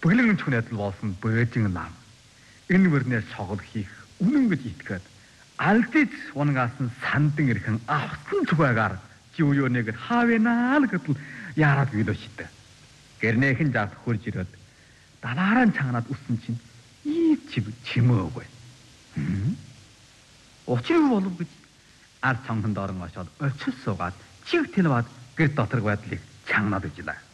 бэлэн чүнэдэл болсон бөөжин нам. Энэ мөрнөөс шогол хийх үнэн гэж итгээд алдаж унгаас нь сандан ирхэн авсан зүгаагаар живёоныг хаавэнаа л гэдэл яарад билөөштэй. Гэрнэхэн жаад хурж ирээд далаараа чанганаад үссэн чинь ийг чимээгүй. Учир юу болов гэж ар цонхон дорон очоод очил суугаад чиг тэнваад гэр доторг байдлыг чанганаад ижлээ.